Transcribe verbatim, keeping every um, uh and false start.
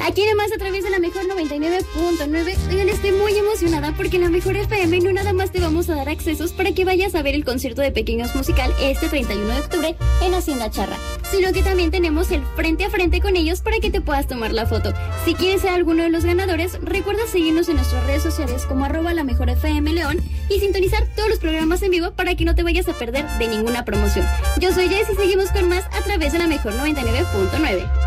Aquí nomás a través de la Mejor noventa y nueve punto nueve. Oigan, estoy muy emocionada porque en la Mejor F M no nada más te vamos a dar accesos para que vayas a ver el concierto de Pequeños Musical este treinta y uno de octubre en Hacienda Charra, sino que también tenemos el frente a frente con ellos para que te puedas tomar la foto. Si quieres ser alguno de los ganadores, recuerda seguirnos en nuestras redes sociales como arroba la Mejor F M León y sintonizar todos los programas en vivo para que no te vayas a perder de ninguna promoción. Yo soy Jess y seguimos con más a través de la Mejor noventa y nueve punto nueve.